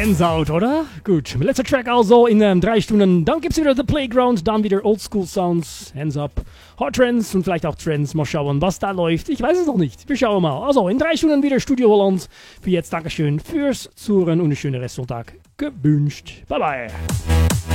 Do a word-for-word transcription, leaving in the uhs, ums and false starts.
Gänsehaut, oder? Gut, letzter Track also in ähm, drei Stunden. Dann gibt's wieder The Playground, dann wieder Oldschool Sounds, Hands Up, Hot Trends und vielleicht auch Trends. Mal schauen, was da läuft. Ich weiß es noch nicht. Wir schauen mal. Also, in drei Stunden wieder Studio Holland. Für jetzt Dankeschön fürs Zuhören und einen schönen Restsonntag gewünscht. Bye, bye.